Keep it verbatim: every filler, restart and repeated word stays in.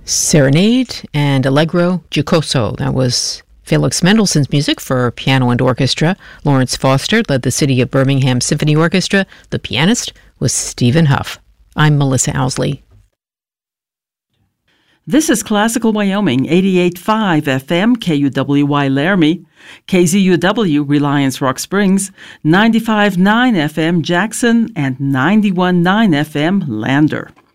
Serenade and Allegro Giocoso. That was Felix Mendelssohn's music for piano and orchestra. Lawrence Foster led the City of Birmingham Symphony Orchestra. The pianist was Stephen Huff. I'm Melissa Owsley. This is Classical Wyoming, eighty-eight point five F M, K U W Y Laramie, K Z U W Reliance Rock Springs, ninety-five point nine F M Jackson, and ninety-one point nine F M Lander.